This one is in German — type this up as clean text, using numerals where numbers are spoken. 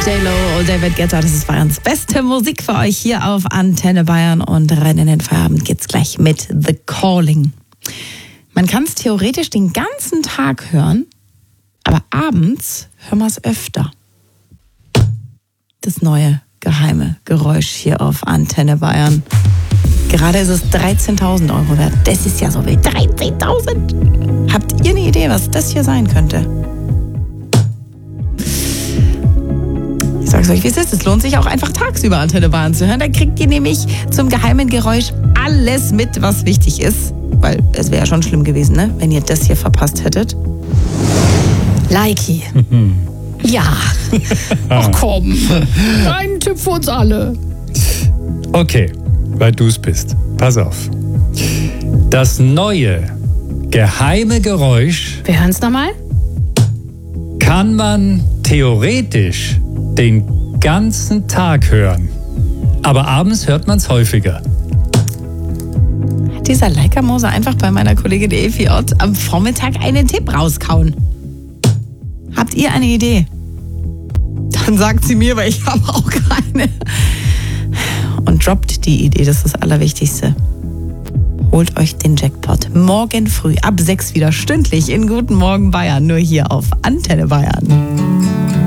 J-Lo und David Guetta, das ist Bayerns beste Musik für euch hier auf Antenne Bayern. Und rein in den Feierabend geht's gleich mit The Calling. Man kann es theoretisch den ganzen Tag hören, aber abends hören wir es öfter. Das neue geheime Geräusch hier auf Antenne Bayern. Gerade ist es 13.000 Euro wert. Das ist ja so wild. 13.000! Habt ihr eine Idee, was das hier sein könnte? Ich sag's euch, wie es ist. Es lohnt sich auch einfach tagsüber Antenne Bayern zu hören. Da kriegt ihr nämlich zum geheimen Geräusch alles mit, was wichtig ist. Weil es wäre ja schon schlimm gewesen, ne? Wenn ihr das hier verpasst hättet. Likey. Ja. Ach komm. Ein Tipp für uns alle. Okay, weil du es bist. Pass auf. Das neue geheime Geräusch Wir hören es nochmal. kann man theoretisch den ganzen Tag hören. Aber abends hört man es häufiger. Hat dieser Leica-Mose einfach bei meiner Kollegin Evi Ott am Vormittag einen Tipp rauskauen? Habt ihr eine Idee? Dann sagt sie mir, weil ich habe auch keine. Und droppt die Idee, das ist das Allerwichtigste. Holt euch den Jackpot morgen früh ab 6 wieder stündlich in Guten Morgen Bayern, nur hier auf Antenne Bayern.